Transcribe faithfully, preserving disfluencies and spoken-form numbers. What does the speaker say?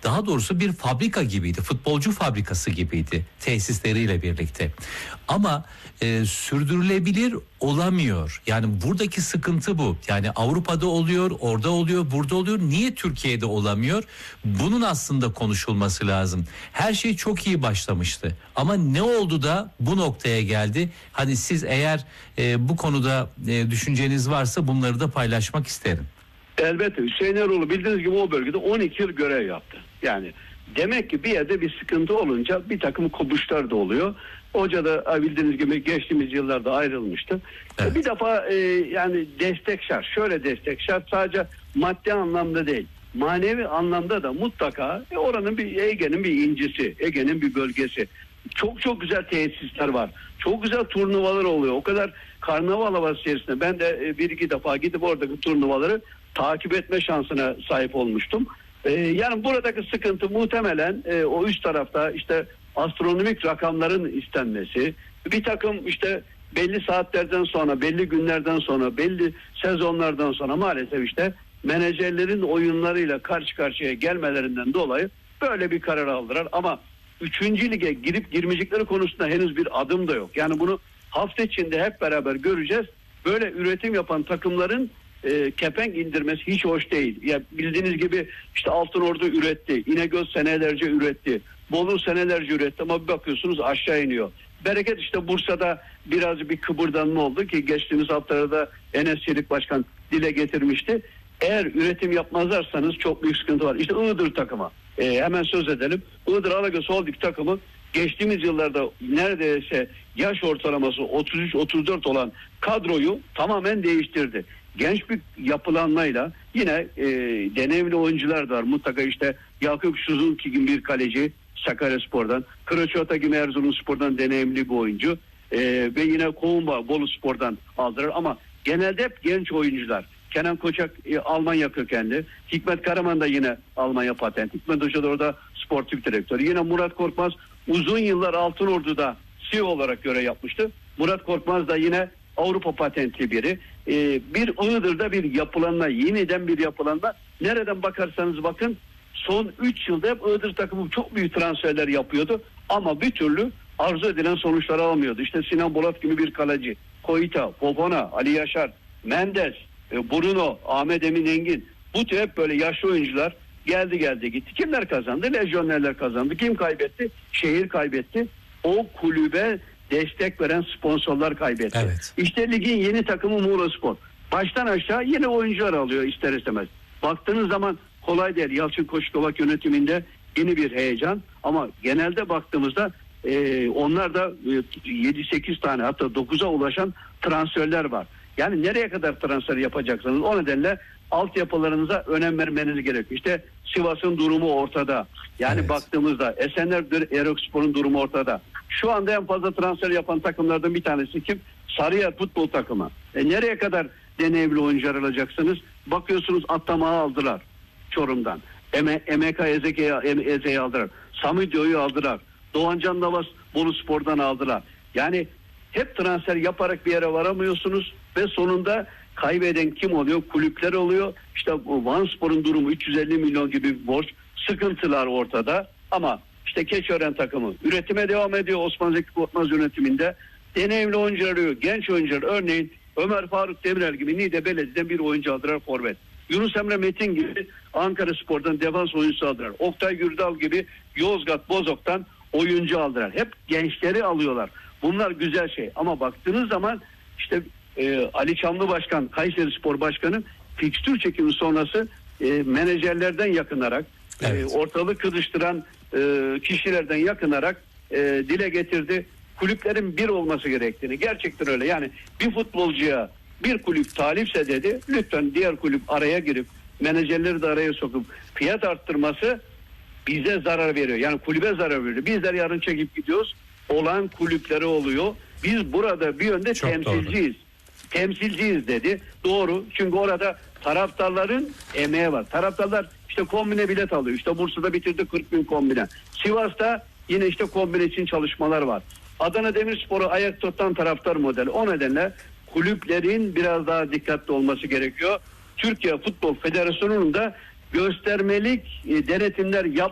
daha doğrusu bir fabrika gibiydi. Futbolcu fabrikası gibiydi tesisleriyle birlikte. Ama e, sürdürülebilir olamıyor. Yani buradaki sıkıntı bu. Yani Avrupa'da oluyor, orada oluyor, burada oluyor. Niye Türkiye'de olamıyor? Bunun aslında konuşulması lazım. Her şey çok iyi başlamıştı. Ama ne oldu da bu noktaya geldi? Hani siz eğer e, bu konuda e, düşünceniz varsa bunları da paylaşmak isterim. Elbette Hüseyin Eroğlu bildiğiniz gibi o bölgede on iki yıl görev yaptı. Yani demek ki bir yerde bir sıkıntı olunca bir takım kopuşlar da oluyor. Hoca da bildiğiniz gibi geçtiğimiz yıllarda ayrılmıştı. Evet. Bir defa e, yani destek şart. Şöyle destek şart, sadece maddi anlamda değil, manevi anlamda da mutlaka e, oranın bir Ege'nin bir incisi, Ege'nin bir bölgesi. Çok çok güzel tesisler var. Çok güzel turnuvalar oluyor. O kadar karnaval havası içerisinde. Ben de e, bir iki defa gidip oradaki turnuvaları takip etme şansına sahip olmuştum. Ee, yani buradaki sıkıntı muhtemelen e, o üst tarafta işte astronomik rakamların istenmesi, bir takım işte belli saatlerden sonra, belli günlerden sonra, belli sezonlardan sonra maalesef işte menajerlerin oyunlarıyla karşı karşıya gelmelerinden dolayı böyle bir karar aldılar. Ama üçüncü lige girip girmeyecekleri konusunda henüz bir adım da yok. Yani bunu hafta içinde hep beraber göreceğiz. Böyle üretim yapan takımların E, kepenk indirmesi hiç hoş değil. Ya bildiğiniz gibi işte Altınordu üretti, İnegöl senelerce üretti, Bolu senelerce üretti ama bir bakıyorsunuz aşağı iniyor. Bereket işte Bursa'da biraz bir kıpırdanma oldu ki geçtiğimiz haftalarda Enes Çelik Başkan dile getirmişti. Eğer üretim yapmazlarsanız çok büyük sıkıntı var. İşte Iğdır takımı. E, hemen söz edelim. Iğdır Alagöz Holding takımı geçtiğimiz yıllarda neredeyse yaş ortalaması otuz üç otuz dört olan kadroyu tamamen değiştirdi. Genç bir yapılanmayla yine e, deneyimli oyuncular da var. Mutlaka işte Yakup Suzuki gibi bir kaleci Sakaryaspor'dan, Kıraçota gibi Erzurumspor'dan deneyimli bir oyuncu e, ve yine Kovumba Boluspor'dan aldılar ama genelde hep genç oyuncular. Kenan Koçak e, Almanya kökenli, Hikmet Karaman da yine Almanya patent. Hikmet Hoca da orada sportif direktör. Yine Murat Korkmaz uzun yıllar Altınordu'da C E O olarak görev yapmıştı. Murat Korkmaz da yine Avrupa patentli biri. Ee, bir Iğdır'da bir yapılanma, yeniden bir yapılanma. Nereden bakarsanız bakın son üç yılda hep Iğdır takımı çok büyük transferler yapıyordu. Ama bir türlü arzu edilen sonuçları alamıyordu. İşte Sinan Bolat gibi bir kaleci, Koita, Popona, Ali Yaşar, Mendes, Bruno, Ahmet Emin Engin. Bu tür hep böyle yaşlı oyuncular geldi geldi gitti. Kimler kazandı? Lejyonerler kazandı. Kim kaybetti? Şehir kaybetti. O kulübe destek veren sponsorlar kaybetti. Evet. İşte ligin yeni takımı Muğlaspor. Baştan aşağı yeni oyuncular alıyor ister istemez. Baktığınız zaman kolay değil. Yalçın Koçkovak yönetiminde yeni bir heyecan. Ama genelde baktığımızda e, onlar da e, yedi sekiz tane hatta dokuza ulaşan transferler var. Yani nereye kadar transfer yapacaksınız? O nedenle altyapılarınıza önem vermeniz gerekiyor. İşte Sivas'ın durumu ortada. Yani evet. Baktığımızda Esenler Erokspor'un durumu ortada. Şu anda en fazla transfer yapan takımlardan bir tanesi kim? Sarıyer futbol takımı. E nereye kadar deneyimli oyuncular alacaksınız? Bakıyorsunuz Atlamağı aldılar Çorum'dan. M K Eze'yi aldılar. Samidio'yu aldılar. Doğancan Davas Boluspor'dan aldılar. Yani hep transfer yaparak bir yere varamıyorsunuz ve sonunda kaybeden kim oluyor? Kulüpler oluyor. İşte Vanspor'un durumu üç yüz elli milyon gibi bir borç. Sıkıntılar ortada ama işte Keçiören takımı üretime devam ediyor Osman Zeki Korkmaz yönetiminde. Deneyimli oyuncular arıyor, genç oyuncular. Örneğin Ömer Faruk Demirel gibi Niğde Belediye'den bir oyuncu aldılar forvet. Yunus Emre Metin gibi Ankara Spor'dan defans oyuncusu aldılar. Oktay Gürdal gibi Yozgat Bozok'tan oyuncu aldılar. Hep gençleri alıyorlar. Bunlar güzel şey ama baktığınız zaman işte e, Ali Çamlı Başkan, Kayseri Spor Başkanı fikstür çekimi sonrası e, menajerlerden yakınarak, evet. e, ortalığı kızıştıran e, kişilerden yakınarak e, dile getirdi. Kulüplerin bir olması gerektiğini. Gerçekten öyle. Yani bir futbolcuya bir kulüp talipse dedi, lütfen diğer kulüp araya girip menajerleri de araya sokup fiyat arttırması bize zarar veriyor. Yani kulübe zarar veriyor. Bizler yarın çekip gidiyoruz. Olan kulüpleri oluyor. Biz burada bir yönde çok temsilciyiz. Doğru. Temsilciyiz dedi. Doğru. Çünkü orada taraftarların emeği var. Taraftarlar işte kombine bilet alıyor. İşte Bursa'da bitirdi kırk bin kombine. Sivas'ta yine işte kombine için çalışmalar var. Adana Demirspor'u ayak tutan taraftar modeli. O nedenle kulüplerin biraz daha dikkatli olması gerekiyor. Türkiye Futbol Federasyonu'nun da göstermelik denetimler yap